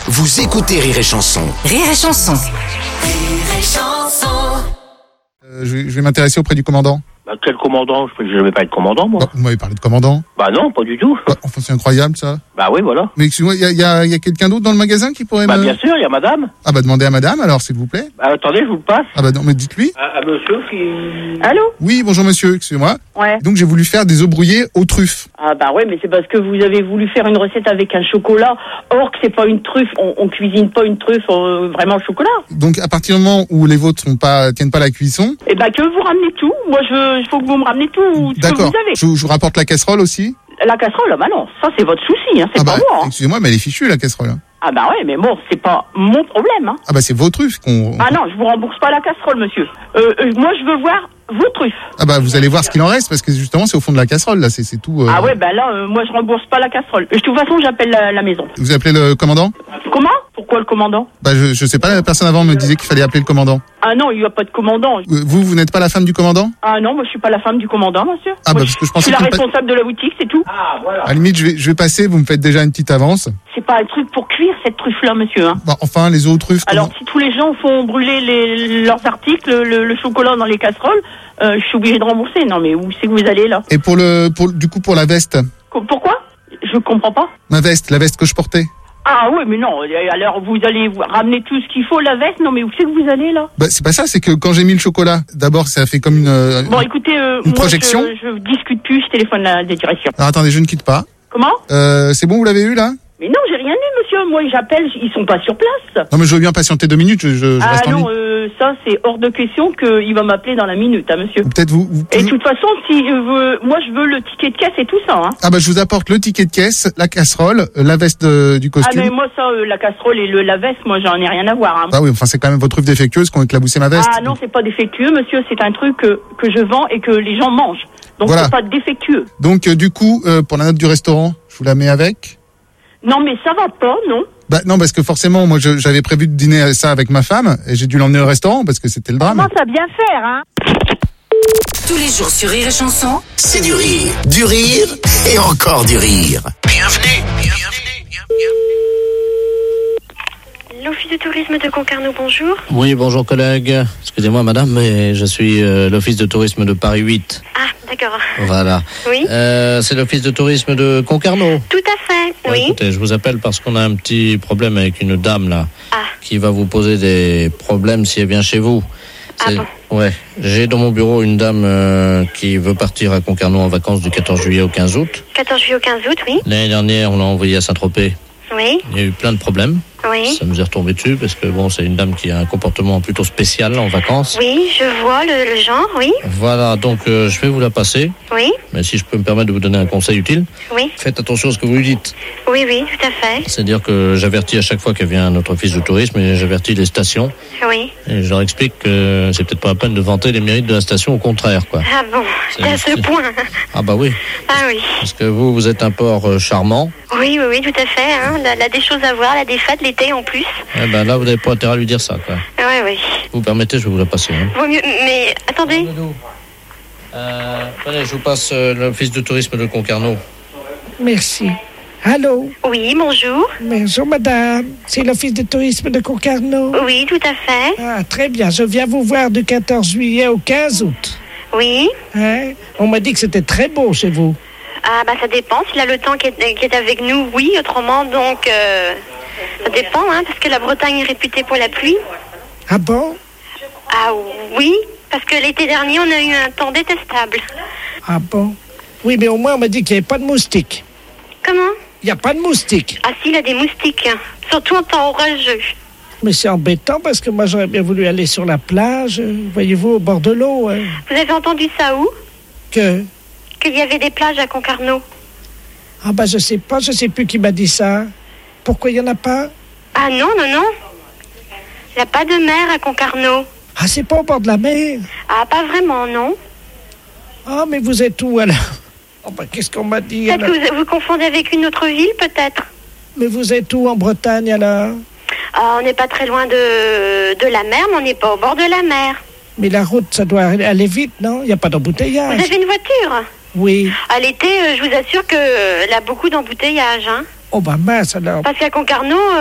Vous écoutez Rire et Chanson. Rire et Chanson. Rire et Chanson. Je vais m'intéresser auprès du commandant. Bah, quel commandant? Je ne vais pas être commandant, moi. Bah, vous m'avez parlé de commandant. Bah non, pas du tout. Bah, enfin, c'est incroyable, ça. Bah oui, voilà. Mais excusez-moi, il y a quelqu'un d'autre dans le magasin qui pourrait Bah me... bien sûr, il y a madame. Ah bah, demandez à madame, alors, s'il vous plaît. Bah, attendez, je vous le passe. Ah bah non, mais dites-lui. À monsieur qui... Allô? Oui, bonjour monsieur, excusez-moi. Ouais. Donc, j'ai voulu faire des œufs brouillés aux truffes. Ah bah ouais, mais c'est parce que vous avez voulu faire une recette avec un chocolat. Or que c'est pas une truffe, on cuisine pas une truffe vraiment au chocolat. Donc, à partir du moment où les vôtres tiennent pas la cuisson... Eh ben que vous ramenez tout. Moi il faut que vous me ramenez tout ce que D'accord, vous avez. je vous rapporte la casserole aussi. La casserole, bah non, ça c'est votre souci, hein, c'est Ah pas bah, moi. Hein. excusez-moi, mais elle est fichue, la casserole. Ah bah ouais, mais bon, c'est pas mon problème. Hein. Ah bah, c'est vos truffes qu'on... Ah non, je vous rembourse pas la casserole, monsieur. Moi je veux voir vos truffes. Ah bah, vous allez voir ce qu'il en reste, parce que justement, c'est au fond de la casserole, là, c'est tout... Ah ouais, bah là, moi je rembourse pas la casserole. De toute façon, j'appelle la maison. Vous appelez le commandant? Comment? Pourquoi le commandant? Bah, je sais pas, la personne avant me disait qu'il fallait appeler le commandant. Ah non, il y a pas de commandant. Vous n'êtes pas la femme du commandant? Ah non, moi je suis pas la femme du commandant, monsieur. Ah Moi, bah, parce que je pensais suis la que... responsable de la boutique, c'est tout. Ah, voilà. À la limite, je vais passer, vous me faites déjà une petite avance. C'est pas un truc pour cuire cette truffe-là, monsieur. Hein. Bah, enfin, les œufs aux truffes... Alors, si tous les gens font brûler leurs articles, le chocolat dans les casseroles, je suis obligée de rembourser. Non, mais où c'est que vous allez, là? Et pour la veste? Pourquoi? Je comprends pas. Ma veste, la veste que je portais. Ah oui, mais non, alors vous allez ramener tout ce qu'il faut, la veste? Non, mais où c'est que vous allez, là? Bah, c'est pas ça, c'est que quand j'ai mis le chocolat, d'abord, ça a fait comme une... Bon, écoutez, moi, projection je discute plus, je téléphone la direction. Alors, attendez, je ne quitte pas. Comment? C'est bon, vous l'avez eu, là? Mais non, j'ai rien eu, monsieur. Moi, j'appelle, ils sont pas sur place. Non, mais je veux bien patienter 2 minutes, je Ah reste en non, ligne. ça, c'est hors de question qu'il va m'appeler dans la minute, hein, monsieur. Peut-être vous Et de toute façon, moi je veux le ticket de caisse et tout ça. Hein. Ah bah, je vous apporte le ticket de caisse, la casserole, la veste du Ah costume. mais moi ça, la casserole et la veste, moi j'en ai rien à voir. Hein. Ah oui, enfin, c'est quand même votre truffe défectueuse qu'on a éclaboussé ma veste. Ah non, c'est pas défectueux, monsieur, c'est un truc que je vends et que les gens mangent. Donc Voilà. c'est pas défectueux. Donc, du coup, pour la note du restaurant, je vous la mets avec? Non mais ça va pas, non? Bah non, parce que forcément, moi, j'avais prévu de dîner ça avec ma femme, et j'ai dû l'emmener au restaurant, parce que c'était le drame. Commence à bien faire, hein. Tous les jours sur Rire et Chanson. C'est du rire et encore du rire. Bienvenue. L'Office de tourisme de Concarneau, bonjour. Oui, bonjour collègue. Excusez-moi madame, mais je suis l'Office de tourisme de Paris 8. Ah, d'accord. Voilà. Oui. C'est l'Office de tourisme de Concarneau. Tout à fait, Ouais, oui. Écoutez, je vous appelle parce qu'on a un petit problème avec une dame là, Ah. qui va vous poser des problèmes si elle vient chez vous. Ah bon? Ouais. J'ai dans mon bureau une dame qui veut partir à Concarneau en vacances du 14 juillet au 15 août. 14 juillet au 15 août, oui. L'année dernière, on l'a envoyée à Saint-Tropez. Oui, Il y a eu plein de problèmes. oui. Ça nous est retombé dessus parce que bon, c'est une dame qui a un comportement plutôt spécial en vacances. Oui, je vois le genre, oui. Voilà, donc je vais vous la passer. Oui, Mais si je peux me permettre de vous donner un conseil utile, oui. faites attention à ce que vous lui dites. Oui, oui, tout à fait. C'est-à-dire que j'avertis à chaque fois qu'elle vient à notre office de tourisme et j'avertis les stations. Oui. Et je leur explique que c'est peut-être pas la peine de vanter les mérites de la station, au contraire, quoi. Ah bon, C'est- à ce c'est- point. Ah bah oui, Ah oui. parce que vous êtes un port charmant. Oui, oui, oui, tout à fait. Hein. Elle a des choses à voir, elle a des fêtes l'été en plus. Eh ben là, vous n'avez pas intérêt à lui dire ça, quoi. Oui, oui. Vous permettez, je vais vous la passer. Hein. Vaut mieux, mais attendez. Allez, je vous passe l'office de tourisme de Concarneau. Merci. Allô? Oui, bonjour. Bonjour, madame. C'est l'Office de tourisme de Concarneau. Oui, tout à fait. Ah, très bien. Je viens vous voir du 14 juillet au 15 août. Oui. Hein? On m'a dit que c'était très beau chez vous. Ah bah ça dépend, s'il a le temps qui est avec nous, oui, autrement donc ça dépend, hein, parce que la Bretagne est réputée pour la pluie. Ah bon? Ah oui, parce que l'été dernier on a eu un temps détestable. Ah bon? Oui, mais au moins on m'a dit qu'il n'y avait pas de moustiques. Comment? Il n'y a pas de moustiques. Ah si, il a des moustiques, hein, surtout en temps orageux. Mais c'est embêtant parce que moi j'aurais bien voulu aller sur la plage, voyez-vous, au bord de l'eau. Hein. Vous avez entendu ça où? Qu'il y avait des plages à Concarneau. Ah bah je sais pas, je sais plus qui m'a dit ça. Pourquoi il n'y en a pas? Ah non, non, non. Il n'y a pas de mer à Concarneau. Ah, c'est pas au bord de la mer? Ah, pas vraiment, non. Ah, mais vous êtes où alors? Oh bah qu'est-ce qu'on m'a dit Peut-être alors? que vous confondez avec une autre ville, peut-être. Mais vous êtes où en Bretagne alors? Ah, on n'est pas très loin de la mer, mais on n'est pas au bord de la mer. Mais la route, ça doit aller vite, non? Il n'y a pas d'embouteillage. Vous avez une voiture? Oui. À l'été, je vous assure qu'elle a beaucoup d'embouteillages. Hein. Oh bah mince alors. Parce qu'à Concarneau,